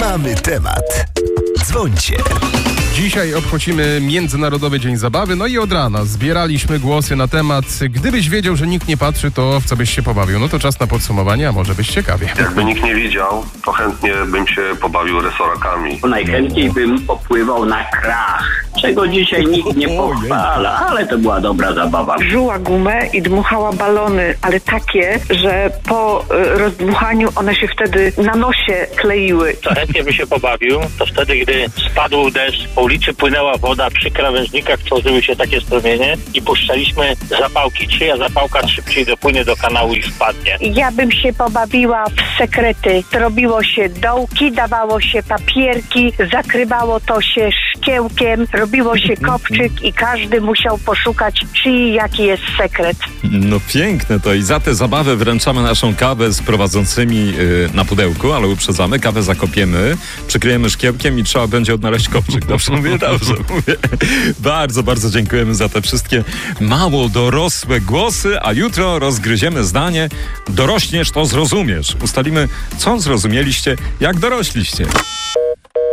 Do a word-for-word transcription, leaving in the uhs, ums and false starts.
Mamy temat. Dzwońcie. Dzisiaj obchodzimy Międzynarodowy Dzień Zabawy, no i od rana zbieraliśmy głosy na temat gdybyś wiedział, że nikt nie patrzy, to w co byś się pobawił. No to czas na podsumowanie, a może być ciekawie. Jakby nikt nie widział, to chętnie bym się pobawił resorakami. Najchętniej bym popływał na krach, czego dzisiaj nikt nie pochwala, ale to była dobra zabawa. Żuła gumę i dmuchała balony, ale takie, że po y, rozdmuchaniu one się wtedy na nosie kleiły. Co chętnie by się pobawił, to wtedy, gdy spadł deszcz, po ulicy płynęła woda, przy krawężnikach tworzyły się takie strumienie i puszczaliśmy zapałki. Czyja zapałka szybciej dopłynie do kanału i wpadnie. Ja bym się pobawiła w sekrety. Robiło się dołki, dawało się papierki, zakrywało to się szkiełkiem, robiło się kopczyk i każdy musiał poszukać, czyj jaki jest sekret. No piękne to i za tę zabawę wręczamy naszą kawę z prowadzącymi yy, na pudełku, ale uprzedzamy, kawę zakopiemy, przykryjemy szkiełkiem i trzeba będzie odnaleźć kopczyk. Dobrze mówię? Dobrze mówię. Bardzo, bardzo dziękujemy za te wszystkie mało dorosłe głosy, a jutro rozgryziemy zdanie dorośniesz, to zrozumiesz. Ustalimy, co zrozumieliście, jak dorośliście.